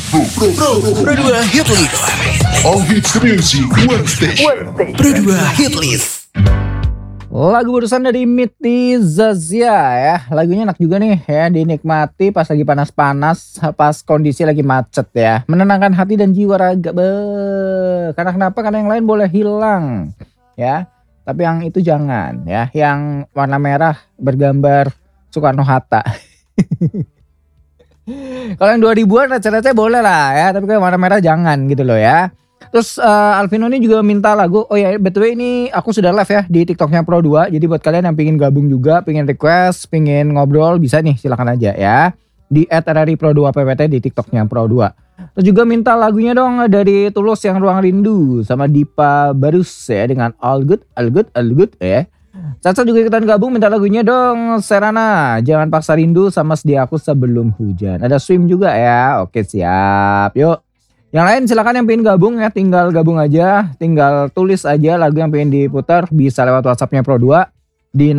Pro 2 Hit List. All hits music one station. Pro 2 Hit List. Lagu barusan dari Miti Zazia ya. Lagunya enak juga nih ya, dinikmati pas lagi panas-panas, pas kondisi lagi macet ya. Menenangkan hati dan jiwa raga. Karena kenapa? Karena yang lain boleh hilang ya. Tapi yang itu jangan ya. Yang warna merah bergambar Soekarno-Hatta. Kalau yang 2000-an receh-receh boleh lah ya. Tapi kalau warna merah jangan gitu loh ya. Terus Alvino ini juga minta lagu. Oh ya, btw ini aku sudah live ya di TikToknya Pro 2. Jadi buat kalian yang pingin gabung juga, pingin request, pingin ngobrol, bisa nih silakan aja ya. Di @RRI_Pro2PPT di TikToknya Pro 2. Terus juga minta lagunya dong dari Tulus yang Ruang Rindu sama Dipa Barus ya dengan All Good ya. Caca juga ikutan gabung minta lagunya dong Serana Jangan Paksa Rindu sama Sedia Aku Sebelum Hujan. Ada Swim juga ya. Oke siap. Yuk. Yang lain silakan yang pengen gabung ya, tinggal gabung aja, tinggal tulis aja lagu yang pengen diputar, bisa lewat WhatsAppnya Pro 2 di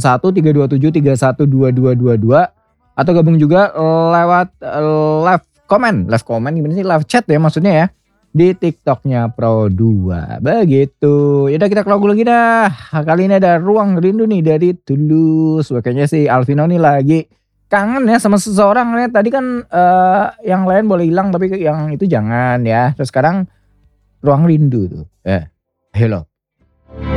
081327312222 atau gabung juga lewat live comment gimana sih, live chat ya maksudnya ya, di TikToknya Pro 2. Begitu. Yaudah kita ke lagu lagi dah. Kali ini ada Ruang Rindu nih dari Tulus. Kayaknya sih Alvino nih lagi kangen ya sama seseorang ya. Tadi kan yang lain boleh hilang tapi yang itu jangan ya. Terus sekarang Ruang Rindu tuh. Hello.